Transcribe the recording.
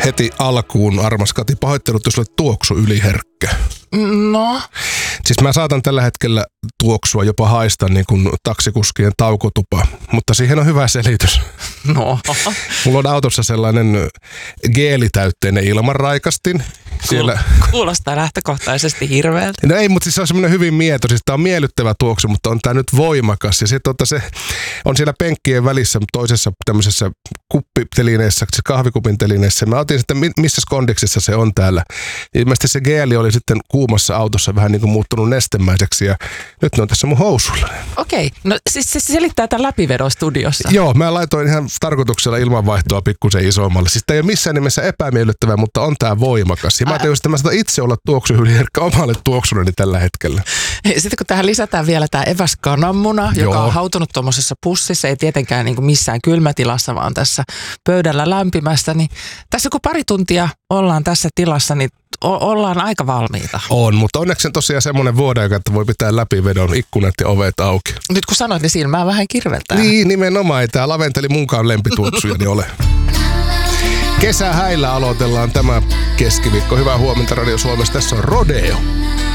heti alkuun, armas Kati, pahoittelut, jos olet tuoksu yliherkkä. No? Siis mä saatan tällä hetkellä tuoksua, jopa haista niin kuin taksikuskien taukotupa, mutta siihen on hyvä selitys. No? Mulla on autossa sellainen geelitäytteinen ilmanraikastin. Siellä... Kuulostaa lähtökohtaisesti hirveältä. No ei, mutta siis se on semmoinen hyvin mieto. Siis tää on miellyttävä tuoksu, mutta on tää nyt voimakas. Ja sitten se on siellä penkkien välissä toisessa tämmöisessä kuppitelineessä, siis kahvikupin telineessä. Mä otin sitten, missä kondiksessa se on täällä. Ilmeisesti se geeli oli sitten kuumassa autossa vähän niin kuin muuttunut nestemäiseksi ja nyt ne on tässä mun housuilla. Okei, no siis se selittää tämän läpivedon studiossa. Joo, mä laitoin ihan tarkoituksella ilmanvaihtoa pikkusen isommalle. Siis tää ei ole missään nimessä epämiellyttävää, mutta on tää voimakas. Ja mä tajusin, että mä saatan itse olla tuoksuhyliherkkä omalle tuoksulleni tällä hetkellä. Sitten kun tähän lisätään vielä tämä eväs kananmuna, joka on hautunut tuommoisessa pussissa, ei tietenkään niin kuin missään kylmätilassa, vaan tässä pöydällä lämpimässä, niin tässä kun pari tuntia ollaan tässä tilassa, niin ollaan aika valmiita. On, mutta onneksi on tosiaan semmoinen vuodeaika, että voi pitää läpivedon ikkunat ja ovet auki. Nyt kun sanoit, niin silmää vähän kirveltää. Niin, nimenomaan. Ei tää laventeli munkaan lempituoksujani ole. Kesähäillä aloitellaan tämä keskiviikko. Hyvää huomenta Radio Suomessa. Tässä on Rodeo.